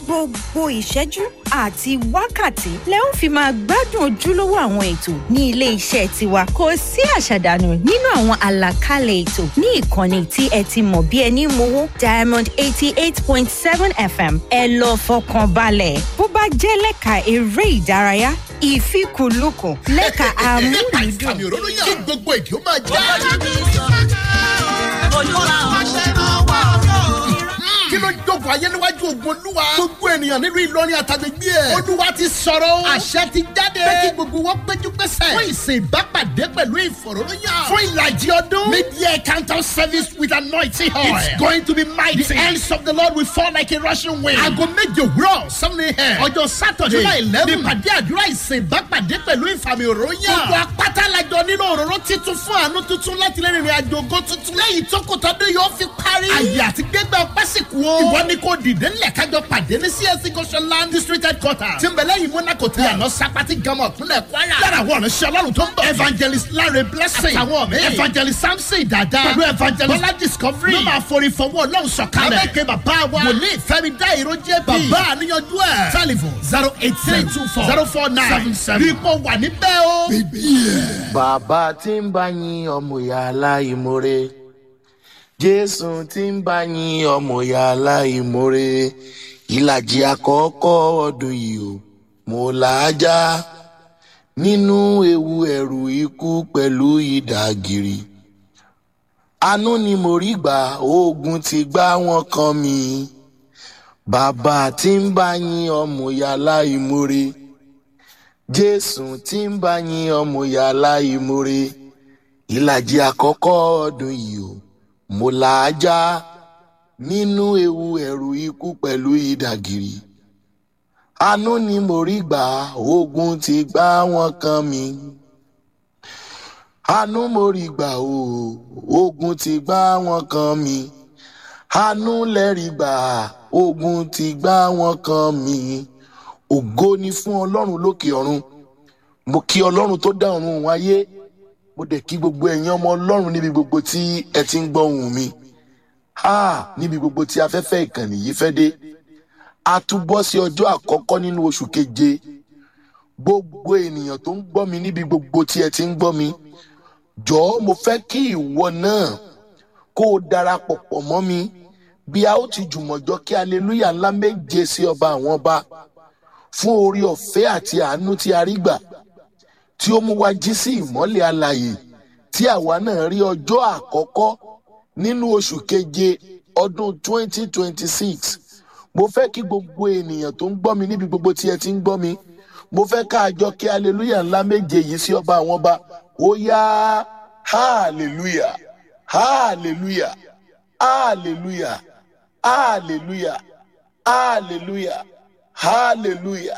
gbogbo ìṣẹ́jú àti wákàtí lẹ ó fi máa gbádùn ojúlówó àwọn ètò ní ilé iṣẹ́ tiwa. Kò sí àṣàdànù nínú àwọn àlàkalẹ̀ ètò ní ìkànnì tí ẹ ti mọ̀ bí ẹni mowó Diamond 88.7 FM. Ẹ lọ fọkàn balẹ̀. Bó bá jẹ́ lẹ́ka eré ìdárayá, ìfikùnlukùn, lẹ́ka amúlùdùn. Àmì òróró yàn kí gbogbo èdè ó máa já. Kí ló jókòó ayé níwájú ogun Olúwa? Gbogbo ènìyàn nínú Ìlọrin àtàgbègbè ẹ̀. Olúwa ti sọ̀rọ̀. Àṣẹ ti jáde. Pé kí gbogbo wọn péjú pésẹ̀. Fún ìsìn ìbápàdé pẹ̀lú ìfọ̀rọ̀lóyàn. Fún ìlàjì ọdún. Mid-year encounter service with anointing oil. It's going to be mighty. The hands of the Lord will fall like a rushing wind. Aago méje òwúrọ̀ 7 a.m. Ọjọ́ Saturday July 11. Ní ìpàdé àdúrà ìsìn ìbápàdé pẹ̀lú ìfàmì òróyàn. Gbogbo apáta lajọ nínú òróró titun fún àánú tuntun láti lè rìnrìn àjò ògo tuntun. Lẹ́yìn tó kò tọ́dún yóò fi parí. Àyè àti gbégbá ọpẹ́ sì kú o. Ìwọ ni kò dìde ńlẹ̀ kájọ pàdé ní CSC Goshenland District Headquarters. Tí ń bẹ lẹ́yìn Monaco tẹ̀. Yàrá Sapati Gama Ọ̀túnlẹ̀ Kwara. Lára àwọn ọ̀rẹ́sẹ̀ Ọlọ́run tó ń bọ̀. Evangelist Larry Blessing. Àtàwọn mi. Evangelist Samson Dada. Pẹ̀lú Evangelist Bọ́lá Discovery. Ló máa forí fọwọ́ Ọlọ́run sọ̀kalẹ̀. Abẹ́kẹ́ bàbá wa. Wòlíì Fẹ́mi Dáìró JP. Bàbá àníyànjú ẹ̀. Telephone 08324 Bí mo wà níbẹ̀ o. Bàbá tí ń bá yín ọmọ ìyá aláìmoore. Jésù tí ń bá yín ọmọ ìyá aláìmoore. Ìlàjì àkọ́kọ́ ọdún yìí o, mo là á já. Nínú ewu ẹ̀rù ikú pẹ̀lú ìdàgìrì. Àánú ni mo rí gbà, ogun ti gbá wọn kan mi. Bàbá tí ń bá yín ọmọ ìyá aláìmoore. Jésù tí ń bá yín ọmọ ìyá aláìmoore. Ìlàjì àkọ́kọ́ ọdún yìí o, mo là á já. Nínú ewu ẹ̀rù ikú pẹ̀lú ìdàgìrì. Àánú ni mo rí gbà, ogun ti gbá wọn kan mi. Àánú mo rí gbà o, ogun ti gbá wọn kan mi. Àánú lẹ́rìí gbà, ogun ti gbá wọn kan mi. Ògo ni fún Ọlọ́run lókè ọ̀run. Mo kí Ọlọ́run tó dá ọ̀run wáyé. Mo dẹ̀ kí gbogbo ẹ̀yin ọmọ Ọlọ́run níbi gbogbo tí ẹ ti ń gbọ́ ohùn mi. Níbi gbogbo tí afẹ́fẹ́ ìkànnì yìí fẹ́ dé. A tún bọ́ sí ọjọ́ àkọ́kọ́ nínú oṣù keje. Gbogbo ènìyàn tó ń gbọ́ mi níbi gbogbo tí ẹ ti ń gbọ́ mi. Jọ̀ọ́ mo fẹ́ kí ìwọ náà kó o darapọ̀ pọ̀ mọ́ mi. Bí a ó ti jùmọ̀jọ́ kí aleluya ńlá méje sí ọba àwọn ọba. Fún orí ọ̀fẹ́ àti àánú tí a rí gbà. Tí ó mú wa jí sí ìmọ́lẹ̀ alààyè. Tí àwa náà rí ọjọ́ àkọ́kọ́ nínú oṣù keje ọdún 2026. Mo fẹ́ kí gbogbo ènìyàn tó ń gbọ́ mi níbi gbogbo tí ẹ ti ń gbọ́ mi. Mo fẹ́ ká àjọ kí hallelujah ńlá méje yìí sí ọba àwọn ọba. Ó yá hallelujah, hallelujah, hallelujah, hallelujah, hallelujah, hallelujah,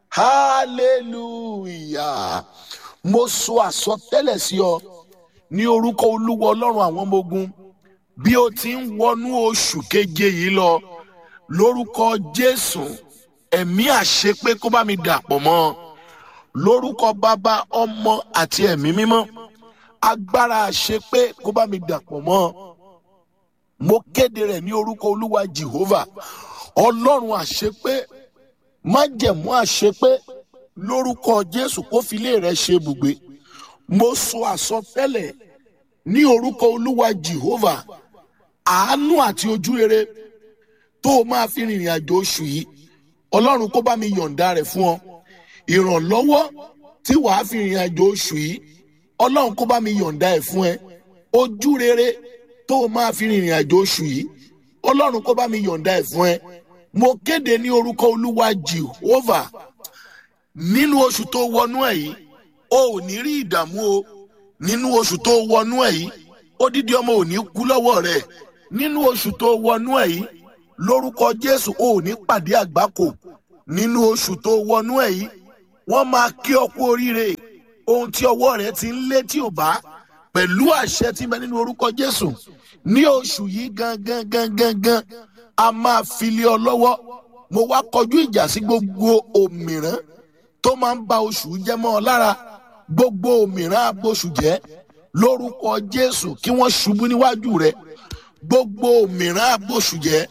hallelujah. Mo sọ àsọtẹ́lẹ̀ sí ọ ní orúkọ Olúwa Ọlọ́run àwọn ọmọ ogun. Bí o ti ń wọnú oṣù keje yìí lọ, lórúkọ Jésù, ẹ̀mí àṣepé kó bá mi dàpọ̀ mọ́. Lórúkọ Bàbá, Ọmọ àti Ẹ̀mí Mímọ́, agbára àṣepé kó bá mi dàpọ̀ mọ́. Mo kéde rẹ̀ ní orúkọ Olúwa Jehovah, Ọlọ́run àṣepé, májẹ̀mú àṣepé, lórúkọ Jésù kó fi ilé rẹ̀ ṣe ibùgbé. Mo sọ àsọtẹ́lẹ̀ ní orúkọ Olúwa Jehovah, àánú àti ojú rere tó o máa fi rìnrìn àjò oṣù yìí, Ọlọ́run kó bá mi yọ̀ǹda rẹ̀ fún ọ. Ìrànlọ́wọ́ tí wàá fi rìnrìn àjò oṣù yìí, Ọlọ́run kó bá mi yọ̀ǹda ẹ̀ fún ẹ. Ojú rere tó o máa fi rìnrìn àjò oṣù yìí, Ọlọ́run kó bá mi yọ̀ǹda ẹ̀ fún ẹ. Mo kéde ní orúkọ Olúwa Jehovah, nínú oṣù tó wọnú ẹ̀ yìí, o ò ní rí ìdààmú o. Nínú oṣù tó wọnú ẹ̀ yìí, odidi ọmọ ò ní kú lọ́wọ́ rẹ̀. Nínú oṣù tó wọnú ẹ̀ yìí, lórúkọ Jésù o ò ní pàdé àgbákò. Nínú oṣù tó wọnú ẹ̀ yìí, wọ́n máa kí ọ kú oríire. Ohun tí ọwọ́ rẹ̀ ti ń lé tí ò bá, pẹ̀lú àṣẹ tí ń bẹ nínú orúkọ Jésù. Ní oṣù yìí gangan, a máa fi lé ọ lọ́wọ́. Mo wá kọjú ìjà sí gbogbo òmìrán tó máa ń ba oṣù jẹ́ mọ́ ọ lára. Gbogbo òmìrán aboṣù jẹ́ lórúkọ Jésù kí wọ́n ṣubú níwájú rẹ̀. Gbogbo òmìrán aboṣù jẹ́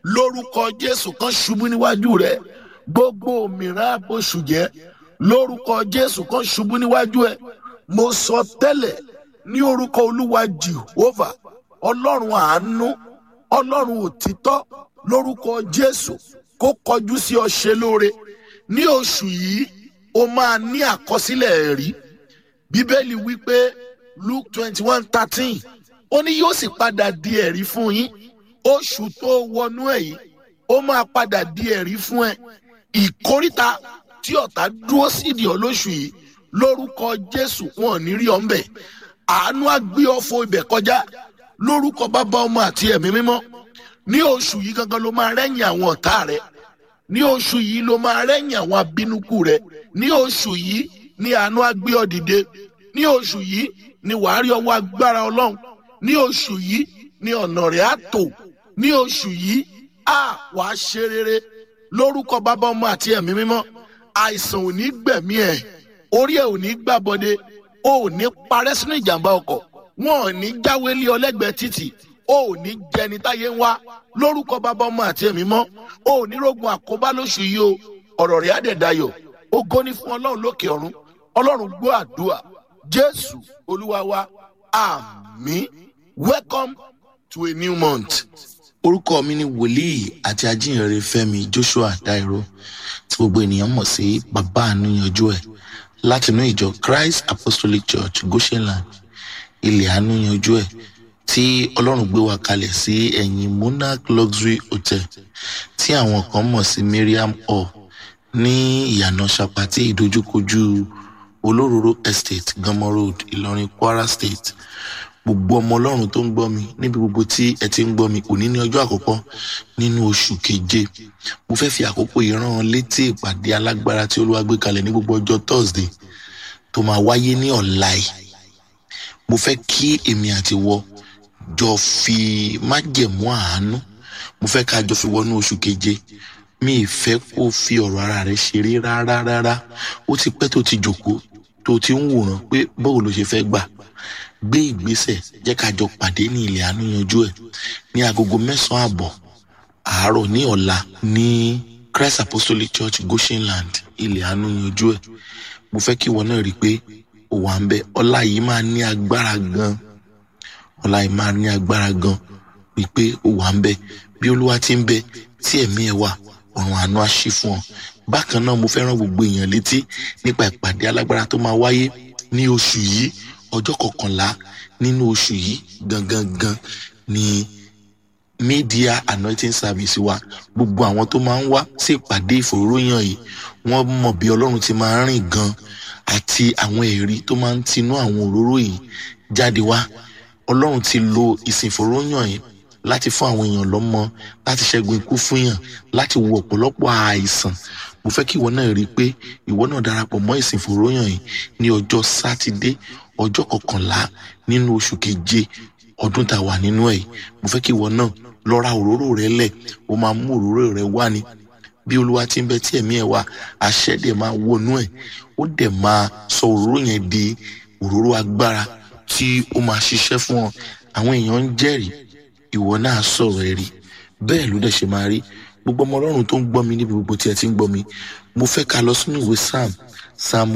lórúkọ Jésù kan ṣubú níwájú rẹ. Gbogbo òmìrán àbòsù jẹ́ lórúkọ Jésù kan ṣubú níwájú ẹ. Mo sọ tẹ́lẹ̀ ní orúkọ Olúwa Jehovah, Ọlọ́run àánú, Ọlọ́run òtítọ́, lórúkọ Jésù kó kọjú sí ọ ṣe lóore. Ní oṣù yìí o máa ní àkọsílẹ̀ ẹ̀rí. Bíbélì wípé Luke 21:13 ó ní yóò sì padà di ẹ̀rí fún yín. Oṣù tó wọnú ẹ̀ yìí ó máa padà di ẹ̀rí fún ẹ. Ìkóríta tí ọ̀tá dúró sídìí ọ lóṣù yìí lórúkọ Jésù wọn ò ní rí ọ ń bẹ̀. Àánú á gbé ọ fo ibẹ̀ kọjá lórúkọ Bàbá, Ọmọ àti Ẹ̀mí Mímọ́. Ní oṣù yìí gangan ló máa rẹ́yìn àwọn ọ̀tá rẹ. Ní oṣù yìí ló máa rẹ́yìn àwọn abínúkù rẹ. Ní oṣù yìí ni àánú á gbé ọ dìde. Ní oṣù yìí ni wàá rí ọwọ́ agbára Ọlọ́run. Ní oṣù yìí ni ọ̀nà rẹ̀ á tò. Ní oṣù yìí wàá ṣe rere lórúkọ Bàbá, Ọmọ àti Ẹ̀mí Mímọ́. Àìsàn ò ní gbẹ̀mí ẹ̀, orí ẹ̀ ò ní gbàbọdé, o ò ní parẹ́ sínú ìjàmbá ọkọ̀, wọn ò ní jáwé lé ọ lẹ́gbẹ̀ẹ́ títì, o ò ní jẹni táyé ń wá lórúkọ Bàbá, Ọmọ àti Ẹ̀mí Mímọ́. O ò ní rógun àkóbá lóṣù yìí o, ọ̀rọ̀ rẹ̀ á dẹ̀ dayọ̀. Ògo ni fún Ọlọ́run lókè ọ̀run. Ọlọ́run gbọ́ àdúrà. Jésù Olúwa wa, àmín. Welcome to a new month. Orúkọ mi ni wòlíì àti ajínrere Fẹ́mi Joshua Dairo, tí gbogbo ènìyàn mọ̀ sí Bàbá Ànúyanjú ẹ̀, látinú ìjọ Christ Apostolic Church Goshenland, ilẹ̀ Ànúyanjú ẹ̀, tí Ọlọ́run gbé wa kalẹ̀ sí ẹ̀yìn Monarch Luxury Hotel, tí àwọn kan mọ̀ sí Miriam Hall, ní ìyànà Ṣàpàtì ìdojúkojú Olóróró Estate, Gánmọ́ Road, Ìlọrin, Kwara State. Gbogbo ọmọ Ọlọ́run tó ń gbọ́ mi níbi gbogbo tí ẹ ti ń gbọ́ mi, òní ní ọjọ́ àkọ́kọ́ nínú oṣù keje. Mo fẹ́ fi àkókò yìí rán ọ létí ìpàdé alágbára tí Olúwa gbé kalẹ̀ ní gbogbo ọjọ́ Thursday tó máa wáyé ní ọ̀la yìí. Mo fẹ́ kí èmi àti wọ jọ fi májẹ̀mú àánú, mo fẹ́ ká jọ fi wọnú oṣù keje. Mi ì fẹ́ kó fi ọ̀rọ̀ ara rẹ ṣeré rárá. Ó ti pẹ́ tó ti jókòó tó ti ń wòran pé báwo ló ṣe fẹ́ gbà. Gbé ìgbésẹ̀, jẹ́ ká jọ pàdé ní ilẹ̀ Ànúyanjú ẹ̀ ní agogo 9:30 àárọ̀ ní ọ̀la ní Christ Apostolic Church Goshenland, ilẹ̀ Ànúyanjú ẹ̀. Mo fẹ́ kí ìwọ náà rí pé ó wà ń bẹ. Ọ̀la yìí máa ní agbára gan. Rí pé ó wà ń bẹ. Bí Olúwa ti ń bẹ tí ẹ̀mí ẹ̀ wà, ọ̀run àánú á ṣí fún ọ. Bákan náà mo fẹ́ rán gbogbo èèyàn létí nípa ìpàdé alágbára tó máa wáyé ní oṣù yìí. Ọjọ́ 11 nínú oṣù yìí gangan ni media anointing service wa. Gbogbo àwọn tó máa ń wá sí ìpàdé ìfòróyàn yìí wọ́n mọ̀ bí Ọlọ́run ti máa ń rìn gan, àti àwọn ẹ̀rí tó máa ń tinú àwọn òróró yìí jáde wá. Ọlọ́run ti lo ìsìn ìfòróyàn yìí láti fún àwọn èèyàn lọ́mọ, láti ṣẹ́gun ikú fún yàn, láti wo ọ̀pọ̀lọpọ̀ àìsàn. Mo fẹ́ kí ìwọ náà rí i pé ìwọ náà darapọ̀ mọ́ ìsìn ìfòróyàn yìí ní ọjọ́ Sátidé, ọjọ́ 11 nínú oṣù keje ọdún tá a wà nínú ẹ̀. Mo fẹ́ kí ìwọ náà lọ ra òróró rẹ lẹ̀, o máa mú òróró rẹ wá ní. Bí Olúwa ti ń bẹ tí ẹ̀mí ẹ̀ wà, àṣẹ dẹ̀ máa wọnú ẹ̀, ó dẹ̀ máa sọ òróró yẹn di òróró agbára tí ó máa ṣiṣẹ́ fún ọ. Àwọn èèyàn ń jẹ́rìí, ìwọ náà sọ̀rọ̀ ẹ̀rí, bẹ́ẹ̀ ló dẹ̀ ṣe máa rí. Gbogbo ọmọ Ọlọ́run tó ń gbọ́ mi níbi gbogbo tí ẹ ti ń gbọ́ mi, mo fẹ́ ká lọ sínú ìwé Psalm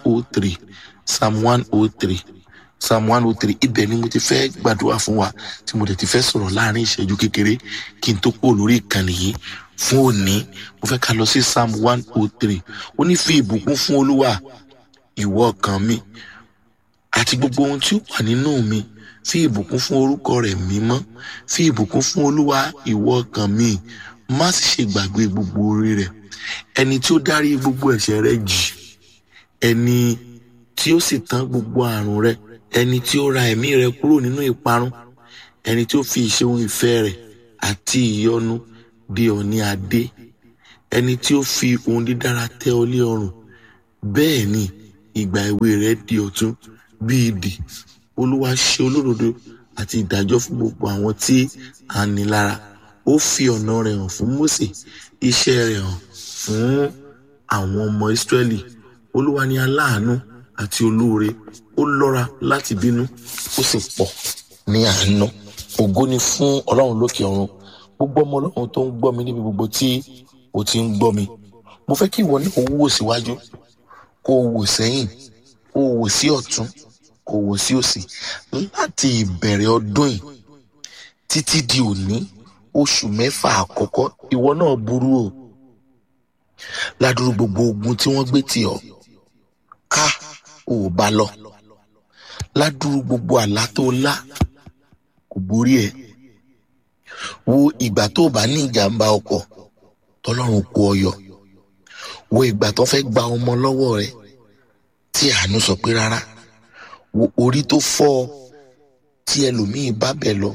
103. Ibẹ̀ ni mo ti fẹ́ gbàdúrà fún wa, tí mo dẹ̀ ti fẹ́ sọ̀rọ̀ láàrin ìṣẹ́jú kékeré kí n tó kúrò lórí ìkànnì yìí fún òní. Mo fẹ́ ká lọ sí Psalm 103. Ó ní fi ìbùkún fún Olúwa ìwọ ọkàn mi, àti gbogbo ohun tí ó wà nínú mi. Fi ìbùkún fún orúkọ rẹ̀ mímọ́. Fi ìbùkún fún Olúwa ìwọ ọkàn mi, má sì ṣe gbàgbé gbogbo oore rẹ̀. Ẹni tí ó dárí gbogbo ẹ̀ṣẹ̀ rẹ jì, ẹni tí ó sì tán gbogbo àrùn rẹ, ẹni tí ó ra ẹ̀mí rẹ kúrò nínú ìparun, ẹni tí ó fi ìṣeun ìfẹ́ rẹ̀ àti ìyọ́nú dé ọ ní adé, ẹni tí ó fi ohun dídára tẹ́ ọ lé ọrùn, bẹ́ẹ̀ ni ìgbà èwe rẹ di ọ̀tun bí idì. Olúwa ṣe olódodo àti ìdájọ́ fún gbogbo àwọn tí a ní lára. Ó fi ọ̀nà rẹ̀ hàn fún Mósè, iṣẹ́ rẹ̀ hàn fún àwọn ọmọ Ísírẹ́lì. Olúwa ni aláàánú àti olóore, ó lọ́ra láti bínú, ó sì pọ̀ ní àánú. Ògo ni fún Ọlọ́run lókè ọ̀run. gbogbo ọmọ ọlọ́run tó ń gbọ́ mi níbi gbogbo tí o ti ń gbọ́ mi, mo fẹ́ kí ìwọ ní kó wò síwájú, kó wò sẹ́yìn, kó wò sí ọ̀tún, kó wò sí òsì. Láti ìbẹ̀rẹ̀ ọdún yìí títí di òní, oṣù 6 àkọ́kọ́, ìwọ náà burú o. Ládùúrú gbogbo ogun tí wọ́n gbé tì ọ́ ká ò bá lọ. Ládùúrú gbogbo àlá tó lá kò borí ẹ. Wo ìgbà tó bá ní ìjàmbá ọkọ̀ tọ́lọ́run kó ọ yọ. Wo ìgbà tó fẹ́ gba ọmọ lọ́wọ́ rẹ tí àánú sọ pé rárá. Wo orí tó fọ́ ọ tí ẹlòmíì bá bẹ̀ lọ.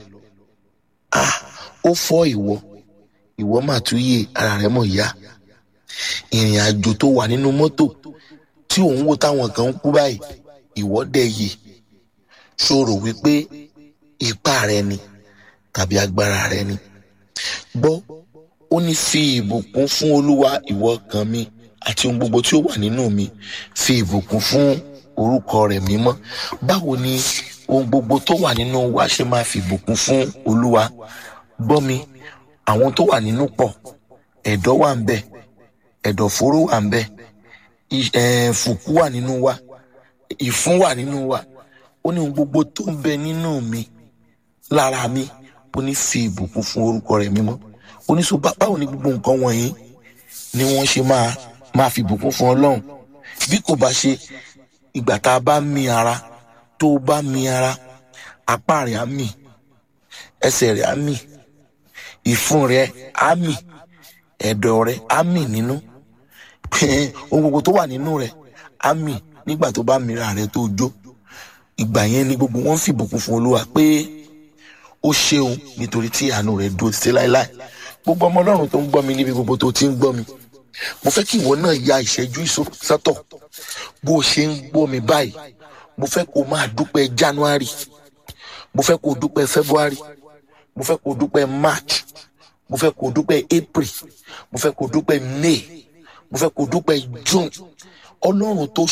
Ó fọ́ ìwọ mà tún yé ara rẹ mọ̀ yá. Ìrìn àjò tó wà nínú mọ́tò tí òun wò táwọn kan ń kú báyìí, ìwọ dẹ̀ yè. Ṣòro wípé ipá rẹ ni tàbí agbára rẹ ni. Gbọ́, ó ní fi ìbùkún fún Olúwa ìwọ ọkàn mi àti ohun gbogbo tí ó wà nínú mi. Fi ìbùkún fún orúkọ rẹ̀ mímọ́. Báwo ni ohun gbogbo tó wà nínú wa ṣe máa fi ìbùkún fún Olúwa? Gbọ́ mi, àwọn tó wà nínú pọ̀, ẹ̀dọ̀ wà ń bẹ, ẹ̀dọ̀fóró wà ń bẹ, fùkú wà nínú wa, ìfún wà nínú wa. Ó ní ohun gbogbo tó ń bẹ nínú mi, lára mi, ó ní fi ìbùkún fún orúkọ rẹ̀ mímọ́. Ó ní so báwo ni gbogbo nǹkan wọ̀nyí ni wọ́n ṣe máa fi ìbùkún fún Ọlọ́run? Bí kò bá ṣe ìgbà tá a bá mí ara, tó bá mí ara, apá rẹ̀ á mì, ẹsẹ̀ rẹ̀ á mì, ìfun rẹ̀ á mì, ẹ̀dọ̀ rẹ̀ á mì nínú, ohun gbogbo tó wà nínú rẹ̀ á mì nígbà tó bá mìíràn rẹ̀ tó jó. Ìgbà yẹn ni gbogbo wọn fi ìbùkún fún Olúwa pé ó ṣeun nítorí tí àánú rẹ̀ dúró títí láéláé. Gbogbo ọmọ Ọlọ́run tó ń gbọ́ mi níbi gbogbo tó ti ń gbọ́ mi, mo fẹ́ kí ìwọ náà ya ìṣẹ́jú sọ́tọ̀. Bó o ṣe ń gbọ́ mi báyìí, mo fẹ́ kó máa dúpẹ́ January, mo fẹ́ kó dúpẹ́ February, mo fẹ́ kó dúpẹ́ March, mo fẹ́ kó dúpẹ́ April, mo fẹ́ kó dúpẹ́ May, mo fẹ́ kó dúpẹ́ June. Ọlọ́run tó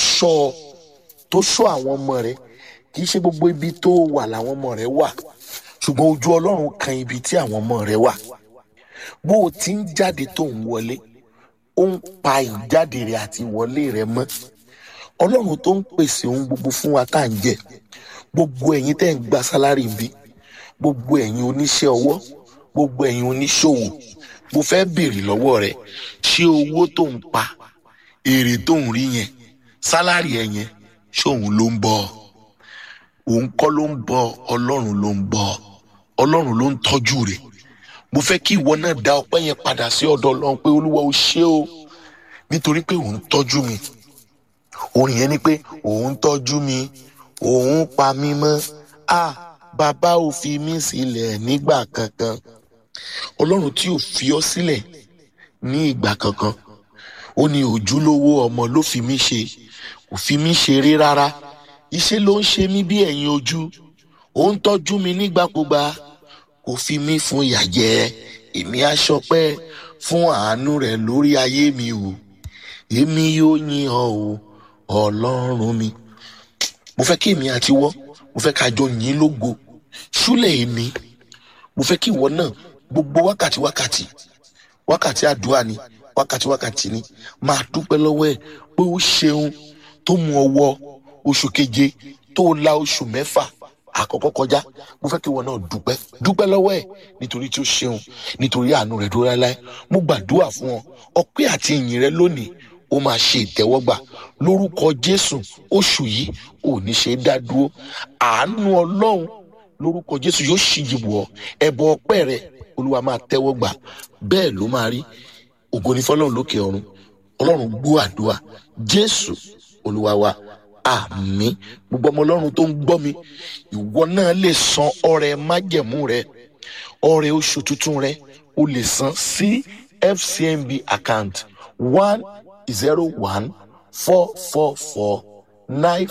ṣọ́ àwọn ọmọ rẹ̀, kì í ṣe gbogbo ibi tó wà làwọn ọmọ rẹ̀ wà, ṣùgbọ́n ojú Ọlọ́run kan ibi tí àwọn ọmọ rẹ̀ wà. Bó o ti ń jáde tó ń wọlé, ó ń pa ìjáde rẹ̀ àti ìwọlé rẹ̀ mọ́. Ọlọ́run tó ń pèsè ohun gbogbo fún wa tá à ń jẹ. Gbogbo ẹ̀yin tẹ́ ń gba sálárì bí, gbogbo ẹ̀yin oníṣẹ́ ọwọ́, gbogbo ẹ̀yin oníṣòwò, mo fẹ́ béèrè lọ́wọ́ rẹ̀, ṣé owó tó ń pa, èrè tó ń rí yẹn, sálárì ẹ̀ yẹn, ṣé òun ló ń bọ̀? Òun kọ́ ló ń bọ̀, Ọlọ́run ló ń bọ̀. Ọlọ́run ló ń tọ́jú rẹ̀. Mo fẹ́ kí ìwọ náà dá ọpẹ́ yẹn padà sí ọ̀dọ̀ Ọlọ́run pé Olúwa ó ṣé o, nítorí pé òun tọ́jú mi. Orin yẹn ni pé òun tọ́jú mi, òun pa mí mọ́. Bàbá ò fi mí sílẹ̀ nígbà kankan. Ọlọ́run tí ò fi ọ́ sílẹ̀ ní ìgbà kankan. Ó ní ojúlówó ọmọ ló fi mí ṣe, kò fi mí ṣeré rárá. Iṣẹ́ ló ń ṣe mí bí ẹ̀yin ojú. Ó ń tọ́jú mi nígbàkúgbà, kò fi mí fún ìyà jẹ. Èmi á ṣọpẹ́ fún àánú rẹ̀ lórí ayé mi o. Èmi yóò yìn ọ́ o, Ọlọ́run mi. Mo fẹ́ kí èmi àti wọ́, mo fẹ́ ká jọ yìn lógo. Ṣúlẹ̀ èmi, mo fẹ́ kí ìwọ náà gbogbo wákàtí àdúrà ni, wákàtí ni, máa dúpẹ́ lọ́wọ́ ẹ̀ pé ó ṣeun tó mú ọwọ́ oṣù keje tó la oṣù 6 àkọ́kọ́ kọjá. Mo fẹ́ kí ìwọ náà dúpẹ́ lọ́wọ́ ẹ̀ nítorí tí ó ṣeun, nítorí àánú rẹ̀ dúró láéláé. Mo gbàdúrà fún ọ, ọpẹ́ àti ìyìn rẹ lónìí ó máa ṣe ìtẹ́wọ́gbà lórúkọ Jésù. Oṣù yìí ò ní ṣe dá dúró. Àánú Ọlọ́run lórúkọ Jésù yóò ṣíji wọ̀ ọ́. Ẹbọ ọpẹ́ rẹ Olúwa máa tẹ́wọ́gbà. Bẹ́ẹ̀ ló máa rí. Ògo ni fọ́lọ́run lókè ọ̀run. Ọlọ́run gbọ́ àdúrà. Jésù Olúwa wa. Àmín. Gbogbo ọmọ Ọlọ́run tó ń gbọ́ mi, ìwọ náà lè san ọrẹ májẹ̀mú rẹ, ọrẹ oṣù tuntun rẹ, o lè san sí FCMB account 1014449